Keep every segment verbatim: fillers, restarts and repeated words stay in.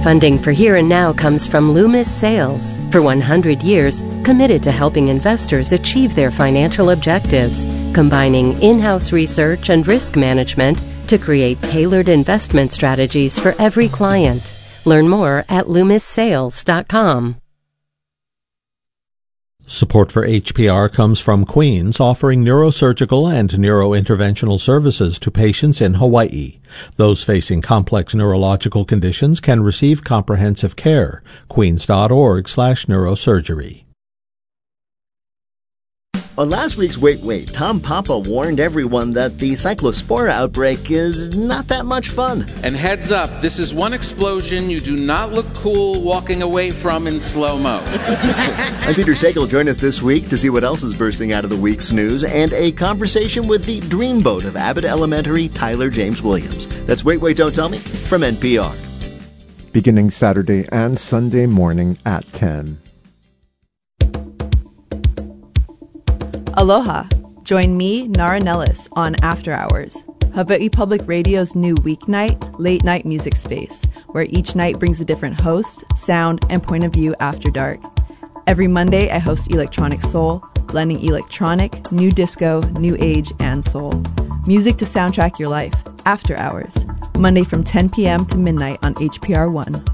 Funding for Here and Now comes from Loomis Sales. For one hundred years, committed to helping investors achieve their financial objectives, combining in-house research and risk management to create tailored investment strategies for every client. Learn more at loomis sales dot com. Support for H P R comes from Queens, offering neurosurgical and neurointerventional services to patients in Hawaii. Those facing complex neurological conditions can receive comprehensive care. Queens.org slash neurosurgery. On last week's Wait Wait, Tom Papa warned everyone that the cyclospora outbreak is not that much fun. And heads up, this is one explosion you do not look cool walking away from in slow-mo. I'm Peter Sagal. Join us this week to see what else is bursting out of the week's news and a conversation with the dreamboat of Abbott Elementary, Tyler James Williams. That's Wait Wait, Don't Tell Me from N P R. Beginning Saturday and Sunday morning at ten. Aloha! Join me, Nara Nellis, on After Hours, Hawaii Public Radio's new weeknight, late-night music space, where each night brings a different host, sound, and point of view after dark. Every Monday, I host Electronic Soul, blending electronic, new disco, new age, and soul. Music to soundtrack your life. After Hours, Monday from ten p.m. to midnight on H P R one.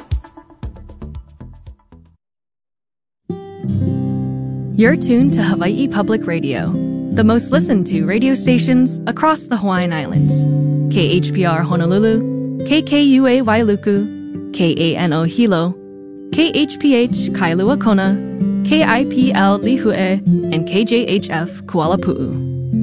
You're tuned to Hawaii Public Radio, the most listened to radio stations across the Hawaiian Islands. K H P R Honolulu, K K U A Wailuku, K A N O Hilo, K H P H Kailua Kona, K I P L Lihue, and K J H F Kuala Pu'u.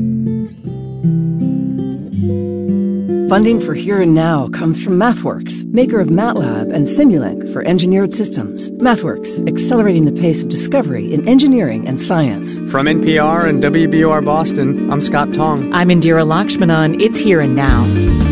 Funding for Here and Now comes from MathWorks, maker of MATLAB and Simulink for engineered systems. MathWorks, accelerating the pace of discovery in engineering and science. From N P R and W B U R Boston, I'm Scott Tong. I'm Indira Lakshmanan. It's Here and Now.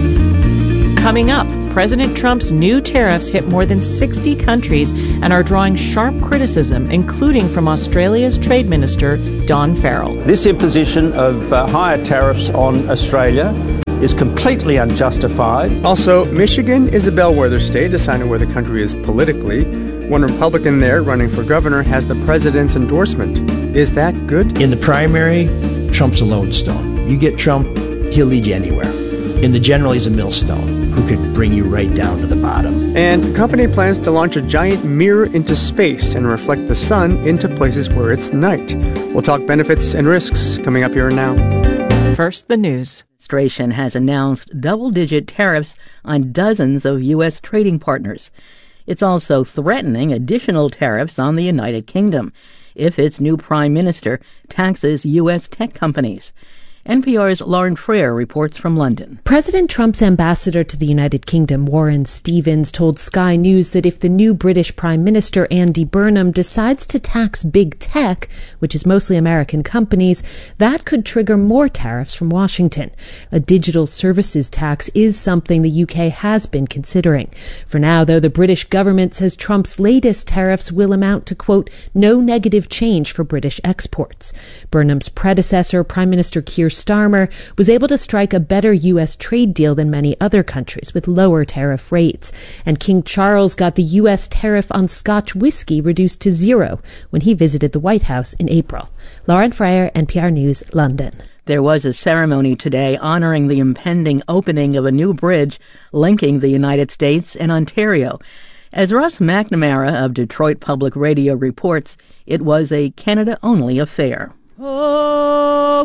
Coming up, President Trump's new tariffs hit more than sixty countries and are drawing sharp criticism, including from Australia's Trade Minister, Don Farrell. This imposition of uh, higher tariffs on Australia is completely unjustified. Also, Michigan is a bellwether state, deciding where the country is politically. One Republican there running for governor has the president's endorsement. Is that good? In the primary, Trump's a lodestone. You get Trump, he'll lead you anywhere. In the general, he's a millstone who could bring you right down to the bottom. And the company plans to launch a giant mirror into space and reflect the sun into places where it's night. We'll talk benefits and risks coming up here and now. First, the news. The administration has announced double-digit tariffs on dozens of U S trading partners. It's also threatening additional tariffs on the United Kingdom if its new prime minister taxes U S tech companies. N P R's Lauren Freer reports from London. President Trump's ambassador to the United Kingdom, Warren Stevens, told Sky News that if the new British Prime Minister, Andy Burnham, decides to tax big tech, which is mostly American companies, that could trigger more tariffs from Washington. A digital services tax is something the U K has been considering. For now, though, the British government says Trump's latest tariffs will amount to, quote, no negative change for British exports. Burnham's predecessor, Prime Minister Keir Starmer, was able to strike a better U S trade deal than many other countries with lower tariff rates. And King Charles got the U S tariff on Scotch whiskey reduced to zero when he visited the White House in April. Lauren Freyer, N P R News, London. There was a ceremony today honoring the impending opening of a new bridge linking the United States and Ontario. As Russ McNamara of Detroit Public Radio reports, it was a Canada-only affair. Oh,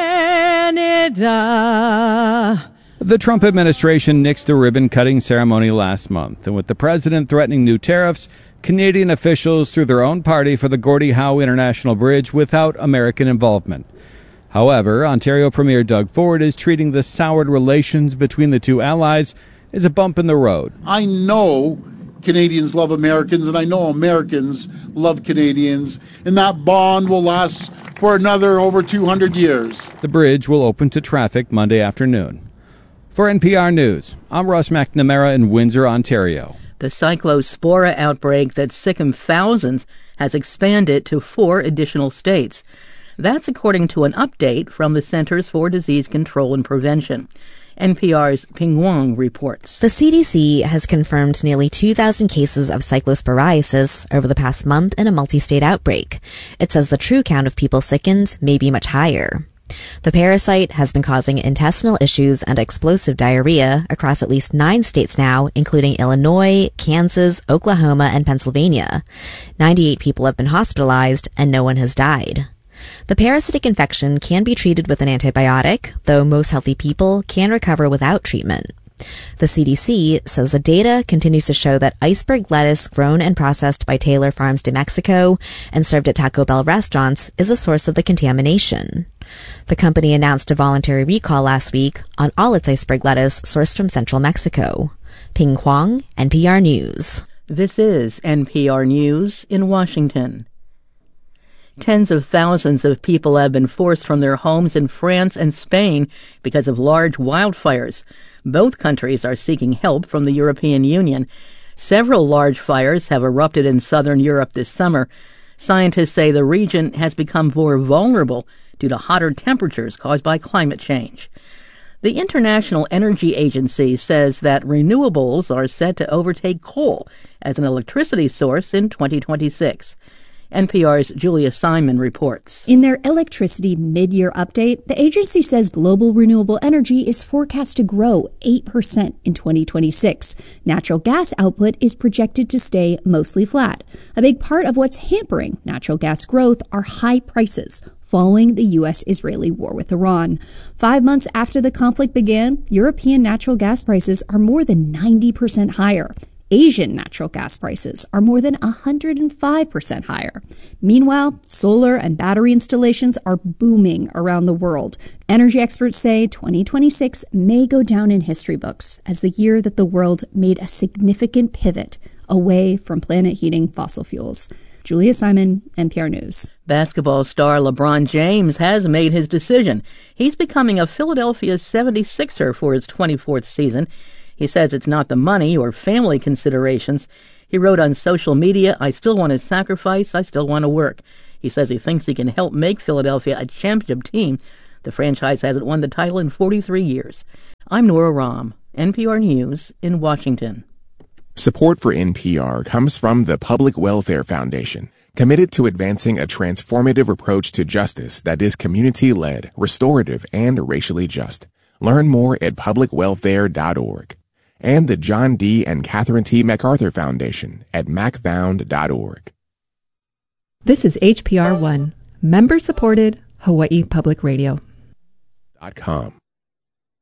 Canada. The Trump administration nixed the ribbon-cutting ceremony last month, and with the president threatening new tariffs, Canadian officials threw their own party for the Gordie Howe International Bridge without American involvement. However, Ontario Premier Doug Ford is treating the soured relations between the two allies as a bump in the road. I know Canadians love Americans, and I know Americans love Canadians, and that bond will last for another over two hundred years. The bridge will open to traffic Monday afternoon. For N P R News, I'm Russ McNamara in Windsor, Ontario. The cyclospora outbreak that sickened thousands has expanded to four additional states. That's according to an update from the Centers for Disease Control and Prevention. N P R's Ping Wang reports. The C D C has confirmed nearly two thousand cases of cyclosporiasis over the past month in a multi-state outbreak. It says the true count of people sickened may be much higher. The parasite has been causing intestinal issues and explosive diarrhea across at least nine states now, including Illinois, Kansas, Oklahoma, and Pennsylvania. ninety-eight people have been hospitalized, and no one has died. The parasitic infection can be treated with an antibiotic, though most healthy people can recover without treatment. The C D C says the data continues to show that iceberg lettuce grown and processed by Taylor Farms de Mexico and served at Taco Bell restaurants is a source of the contamination. The company announced a voluntary recall last week on all its iceberg lettuce sourced from central Mexico. Ping Huang, N P R News. This is N P R News in Washington. Tens of thousands of people have been forced from their homes in France and Spain because of large wildfires. Both countries are seeking help from the European Union. Several large fires have erupted in southern Europe this summer. Scientists say the region has become more vulnerable due to hotter temperatures caused by climate change. The International Energy Agency says that renewables are set to overtake coal as an electricity source in twenty twenty-six. N P R's Julia Simon reports. In their electricity mid-year update, the agency says global renewable energy is forecast to grow eight percent in twenty twenty-six. Natural gas output is projected to stay mostly flat. A big part of what's hampering natural gas growth are high prices following the U S Israeli war with Iran. Five months after the conflict began, European natural gas prices are more than ninety percent higher. Asian natural gas prices are more than one hundred five percent higher. Meanwhile, solar and battery installations are booming around the world. Energy experts say twenty twenty-six may go down in history books as the year that the world made a significant pivot away from planet-heating fossil fuels. Julia Simon, N P R News. Basketball star LeBron James has made his decision. He's becoming a Philadelphia seventy-sixer for his twenty-fourth season. He says it's not the money or family considerations. He wrote on social media, "I still want to sacrifice. I still want to work." He says he thinks he can help make Philadelphia a championship team. The franchise hasn't won the title in forty-three years. I'm Nora Rahm, N P R News in Washington. Support for N P R comes from the Public Welfare Foundation, committed to advancing a transformative approach to justice that is community-led, restorative, and racially just. Learn more at public welfare dot org. And the John D. and Catherine T. MacArthur Foundation at mac found dot org. This is H P R one, member-supported Hawaii Public Radio. Dot com.